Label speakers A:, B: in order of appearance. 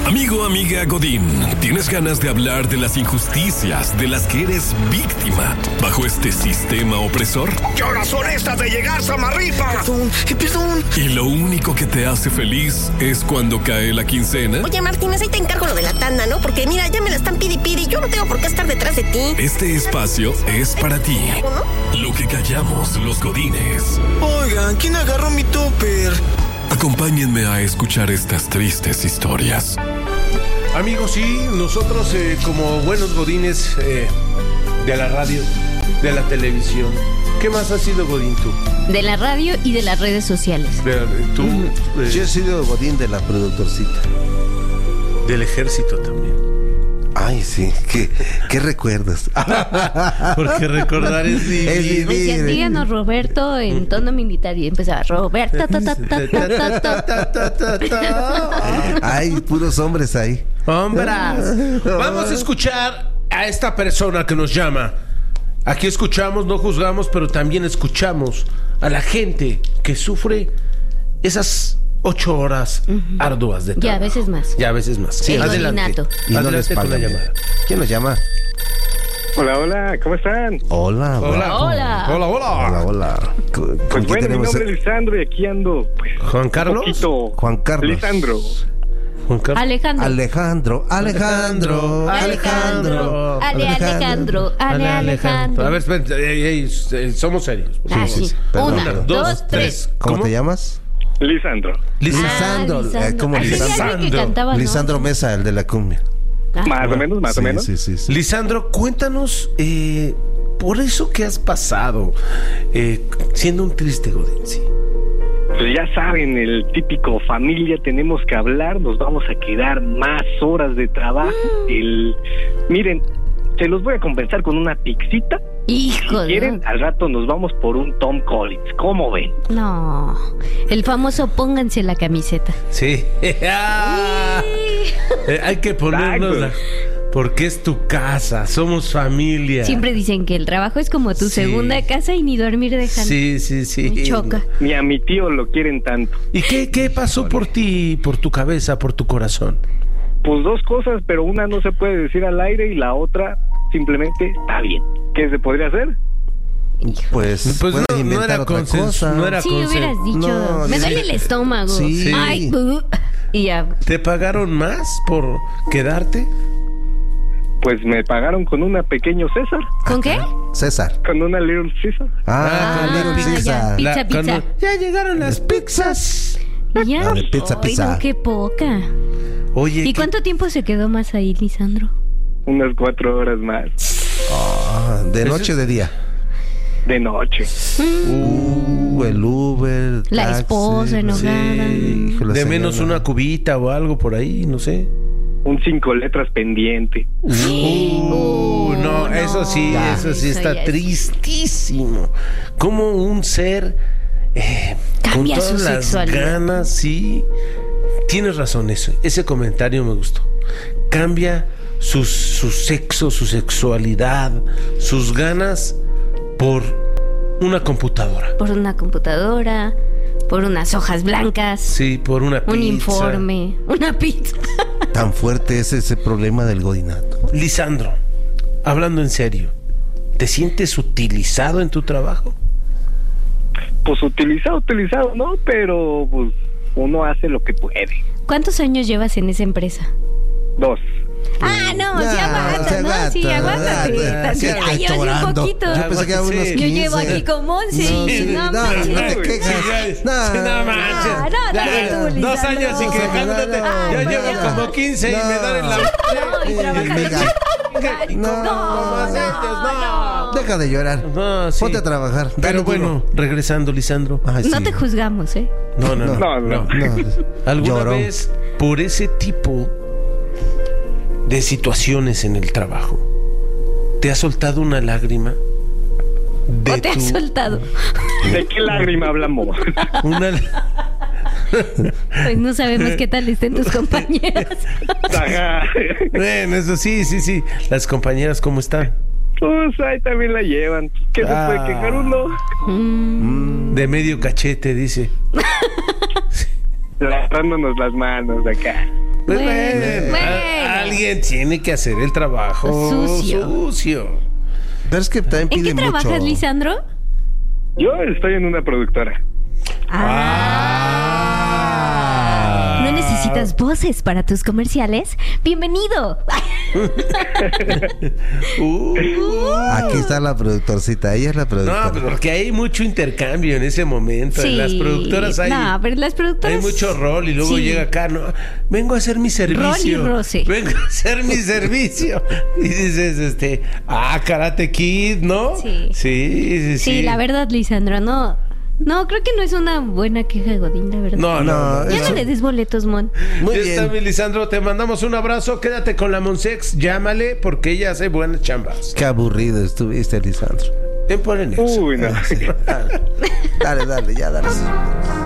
A: Amigo, amiga Godín, ¿tienes ganas de hablar de las injusticias de las que eres víctima bajo este sistema opresor?
B: ¿Qué horas son estas de llegar, Samarripa? Perdón.
A: Y lo único que te hace feliz es cuando cae la quincena.
C: Oye, Martínez, ahí te encargo lo de la tanda, ¿no? Porque mira, ya me la están pidi y yo no tengo por qué estar detrás de ti.
A: Este espacio es para ti.
C: ¿No?
A: Lo que callamos los godines.
B: Oigan, ¿quién agarró mi topper?
A: Acompáñenme a escuchar estas tristes historias.
D: Amigos, sí, nosotros como buenos godines de la radio, de la televisión. ¿Qué más has sido godín tú?
E: De la radio y de las redes sociales.
D: ¿Tú?
F: Yo he sido godín de la productorcita.
D: Del ejército también.
F: Ay, sí, ¿qué recuerdas?
D: Porque recordar es vivir.
F: Es vivir.
E: Decían, díganos Roberto en tono militar y empezaba Roberto.
F: Ay, puros hombres ahí.
D: ¡Hombras! Vamos a escuchar a esta persona que nos llama. Aquí escuchamos, no juzgamos, pero también escuchamos a la gente que sufre esas 8 horas arduas de trabajo.
E: Ya, a veces más.
D: Ya, a veces más.
E: Sí,
D: adelante.
E: godinato.
F: Y no les
D: Adelante con la
F: pagan.
D: llamada.
F: ¿Quién nos llama?
G: Hola, ¿cómo están?
F: Hola.
E: Hola.
F: Hola. ¿Con
G: Pues
F: quién
G: bueno, mi
F: tenemos?
G: nombre es Lisandro y aquí ando, pues,
D: ¿Juan Carlos?
G: un poquito.
F: Juan Carlos.
G: Lisandro.
D: Juan Carlos.
E: Alejandro.
F: Alejandro.
E: Ale Alejandro.
D: A ver, espera, somos serios.
E: Ah, sí.
F: Perdón,
E: Una,
F: perdón.
E: 2, 3.
F: ¿Cómo te llamas?
G: Lisandro.
F: Lisandro. ¿Cómo
E: Así
F: Lisandro?
E: era el que cantaba, ¿no?
F: Lisandro Mesa, el de la cumbia.
E: Ah.
G: Más o menos.
F: Sí.
D: Lisandro, cuéntanos por eso que has pasado siendo un triste godín, sí.
G: Pues ya saben, el típico familia, tenemos que hablar, nos vamos a quedar más horas de trabajo. Miren, se los voy a compensar con una pixita.
E: Hijo
G: Si quieren, al rato nos vamos por un Tom Collins. ¿Cómo ven?
E: No. El famoso pónganse la camiseta.
D: Sí. Hay que ponernos porque es tu casa, somos familia.
E: Siempre dicen que el trabajo es como tu
D: Sí.
E: segunda casa y ni dormir dejan.
D: Sí.
E: Me choca.
G: Ni a mi tío lo quieren tanto.
D: ¿Y qué pasó por ti, por tu cabeza, por tu corazón?
G: Pues dos cosas, pero una no se puede decir al aire y la otra simplemente está bien. ¿Qué se podría hacer?
F: Pues puedes inventar otra cosa.
D: no era
E: Sí,
D: consenso.
E: hubieras dicho,
F: No,
E: me
F: sí.
E: duele el estómago.
F: Sí.
E: Ay, y ya.
D: ¿Te pagaron más por quedarte?
G: Pues me pagaron con una pequeño César,
E: ¿Con qué?
F: César.
G: con una Little César.
F: Little
E: ya.
F: César.
E: Pizza.
D: cuando ya llegaron las pizzas.
E: ¿Y ya?
F: La de pizza,
E: Ay,
F: pizza.
E: no, qué poca.
D: Oye,
E: ¿Y cuánto tiempo se quedó más ahí, Lisandro?
G: Unas 4 horas más
F: ¿De noche o de día?
G: de noche.
F: El Uber.
E: La
F: taxi,
E: esposa enojada.
F: sí, hijo, la
D: de menos
F: señora.
D: una cubita o algo por ahí, no sé.
G: Un 5 letras pendiente.
D: No, eso sí
E: Eso
D: está
E: ya es.
D: tristísimo. Como un ser con
E: Cambia
D: todas
E: su
D: las
E: sexualidad.
D: ganas, sí. Tienes razón, ese comentario me gustó. Cambia su sexo, su sexualidad, sus ganas por una computadora.
E: Por una computadora, por unas hojas blancas,
D: Sí, por una pizza.
E: un informe, una pizza.
F: Tan fuerte es ese problema del godinato.
D: Lisandro, hablando en serio, ¿te sientes utilizado en tu trabajo?
G: Pues utilizado, ¿no? Pero pues uno hace lo que puede.
E: ¿Cuántos años llevas en esa empresa?
G: 2.
E: Ah, no, sí aguanta, ¿no? Sí, aguántate.
F: Sí,
E: Ay, yo un
F: llorando.
E: poquito.
F: Yo pensé que era unos
D: Sí.
F: 15.
E: Yo llevo aquí como 11.
F: Sí,
E: No,
F: no
E: manches.
F: te quejas.
D: No manches.
E: no, también tú,
D: 2
E: Lisandro.
D: años y quejándote.
E: Ay,
D: Yo
E: no.
D: llevo como 15 y me dan en la...
E: No, y trabajando.
F: No. Deja de llorar.
D: No, sí.
F: Ponte a trabajar. Dale
D: Pero
F: duro.
D: bueno, regresando, Lisandro.
F: Ay,
E: No
F: sí.
E: te juzgamos, ¿eh?
D: No.
G: No.
D: ¿Alguna
F: Lloró.
D: vez por ese tipo de situaciones en el trabajo te ha soltado una lágrima?
E: ¿O te has soltado?
G: ¿De qué lágrima hablamos?
D: Una...
E: Pues no sabemos qué tal estén tus compañeros.
G: Ajá.
D: Bueno, eso sí. Las compañeras, ¿cómo están?
G: Pues ahí también la llevan. ¿Qué se puede quejar uno?
D: De medio cachete, dice.
G: Lavándonos las manos de acá.
D: Pues bueno. Alguien tiene que hacer el trabajo sucio.
F: Pero es que también pide
E: ¿En qué trabajas,
F: mucho.
E: Lisandro?
G: Yo estoy en una productora.
E: ¿No necesitas voces para tus comerciales? ¡Bienvenido!
F: Aquí está la productorcita, ella es la productora.
D: No, porque hay mucho intercambio en ese momento.
E: Sí.
D: En las productoras hay.
E: No, pero las productoras.
D: Hay mucho rol y luego llega acá, no, vengo a hacer mi servicio.
E: Rol y roce.
D: Vengo a hacer mi servicio. Y dices, Karate Kid, ¿no?
E: Sí. Sí, la verdad, Lisandro, no, creo que no es una buena queja, Godín, la verdad.
D: No.
E: Ya no le des boletos, Mon.
F: Muy
D: Ya
F: bien.
D: está, mi Lisandro, te mandamos un abrazo. Quédate con la Monsex, llámale porque ella hace buenas chambas.
F: Qué aburrido estuviste, Lisandro.
D: Ten por en eso.
G: Uy, no.
F: Dale, ya, dale.